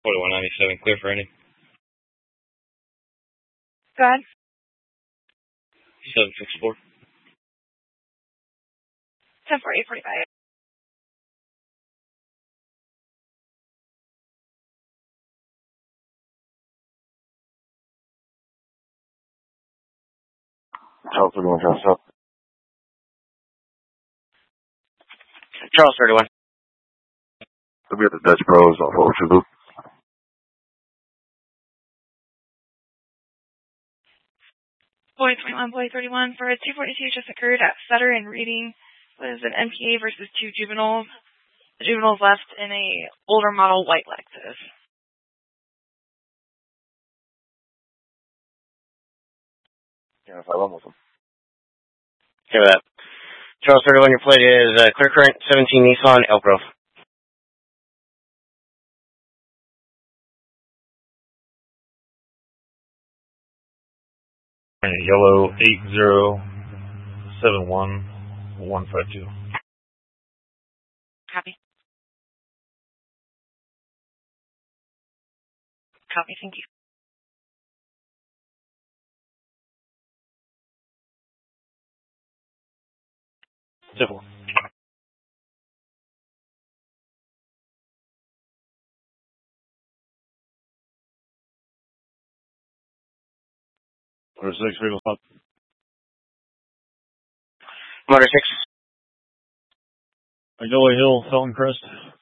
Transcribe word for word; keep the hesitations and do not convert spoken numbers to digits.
forty-one ninety-seven, clear for any. Go ahead. seven six four. ten four eight forty-five. Charles thirty-one, Charles up. Charles thirty-one. We'll be at the Dutch Bros off Ocean Loop. Boy twenty-one, boy thirty-one for a two forty-two just occurred at Sutter and Reading. Was an M P A versus two juveniles. The juveniles left in a older model white Lexus. Yeah, if I run with them. Okay with that. Charles thirty-one, your plate is uh, Clear Current seventeen Nissan Elk Grove. Yellow eight zero seven one one five two. Copy. Copy, thank you. Simple. Motor six, vehicle stop. Motor six. Magnolia Hill, Felton Crest.